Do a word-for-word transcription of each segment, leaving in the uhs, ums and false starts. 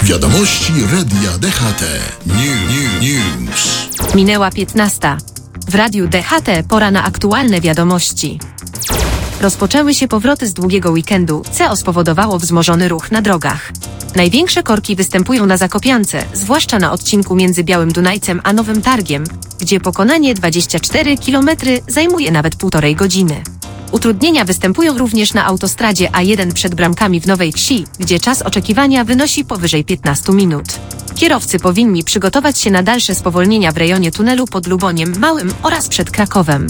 Wiadomości Radia D H T. New, new, news. Minęła piętnasta. W Radiu D H T pora na aktualne wiadomości. Rozpoczęły się powroty z długiego weekendu, co spowodowało wzmożony ruch na drogach. Największe korki występują na Zakopiance, zwłaszcza na odcinku między Białym Dunajcem a Nowym Targiem, gdzie pokonanie dwadzieścia cztery kilometry zajmuje nawet półtorej godziny. Utrudnienia występują również na autostradzie A jeden przed bramkami w Nowej Wsi, gdzie czas oczekiwania wynosi powyżej piętnastu minut. Kierowcy powinni przygotować się na dalsze spowolnienia w rejonie tunelu pod Luboniem Małym oraz przed Krakowem.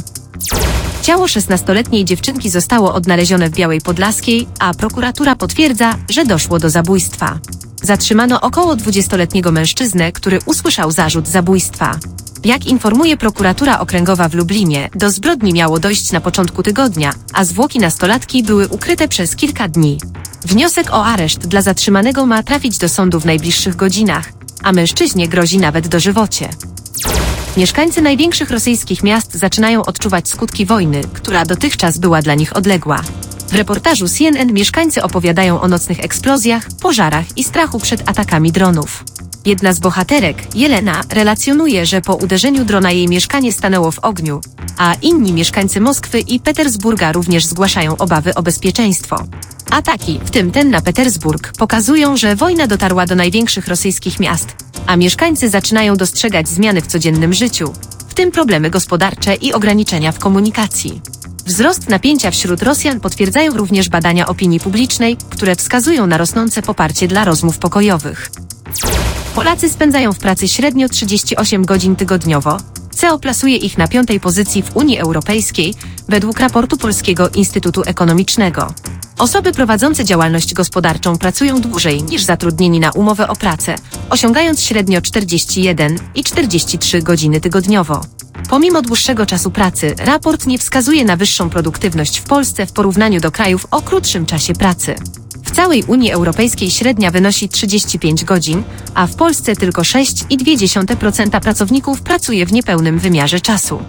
Ciało szesnastoletniej dziewczynki zostało odnalezione w Białej Podlaskiej, a prokuratura potwierdza, że doszło do zabójstwa. Zatrzymano około dwudziestoletniego mężczyznę, który usłyszał zarzut zabójstwa. Jak informuje prokuratura okręgowa w Lublinie, do zbrodni miało dojść na początku tygodnia, a zwłoki nastolatki były ukryte przez kilka dni. Wniosek o areszt dla zatrzymanego ma trafić do sądu w najbliższych godzinach, a mężczyźnie grozi nawet dożywocie. Mieszkańcy największych rosyjskich miast zaczynają odczuwać skutki wojny, która dotychczas była dla nich odległa. W reportażu C N N mieszkańcy opowiadają o nocnych eksplozjach, pożarach i strachu przed atakami dronów. Jedna z bohaterek, Jelena, relacjonuje, że po uderzeniu drona jej mieszkanie stanęło w ogniu, a inni mieszkańcy Moskwy i Petersburga również zgłaszają obawy o bezpieczeństwo. Ataki, w tym ten na Petersburg, pokazują, że wojna dotarła do największych rosyjskich miast, a mieszkańcy zaczynają dostrzegać zmiany w codziennym życiu, w tym problemy gospodarcze i ograniczenia w komunikacji. Wzrost napięcia wśród Rosjan potwierdzają również badania opinii publicznej, które wskazują na rosnące poparcie dla rozmów pokojowych. Polacy spędzają w pracy średnio trzydzieści osiem godzin tygodniowo, co plasuje ich na piątej pozycji w Unii Europejskiej, według raportu Polskiego Instytutu Ekonomicznego. Osoby prowadzące działalność gospodarczą pracują dłużej niż zatrudnieni na umowę o pracę, osiągając średnio czterdzieści jeden i czterdzieści trzy godziny tygodniowo. Pomimo dłuższego czasu pracy, raport nie wskazuje na wyższą produktywność w Polsce w porównaniu do krajów o krótszym czasie pracy. W całej Unii Europejskiej średnia wynosi trzydzieści pięć godzin, a w Polsce tylko sześć przecinek dwa procent pracowników pracuje w niepełnym wymiarze czasu.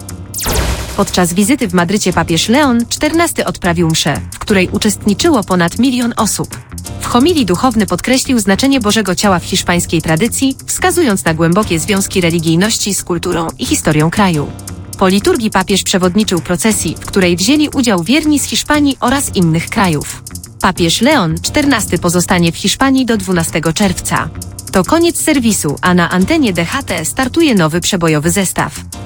Podczas wizyty w Madrycie papież Leon czternasty odprawił mszę, w której uczestniczyło ponad milion osób. W homilii duchowny podkreślił znaczenie Bożego Ciała w hiszpańskiej tradycji, wskazując na głębokie związki religijności z kulturą i historią kraju. Po liturgii papież przewodniczył procesji, w której wzięli udział wierni z Hiszpanii oraz innych krajów. Papież Leon czternasty pozostanie w Hiszpanii do dwunastego czerwca. To koniec serwisu, a na antenie D H T startuje nowy przebojowy zestaw.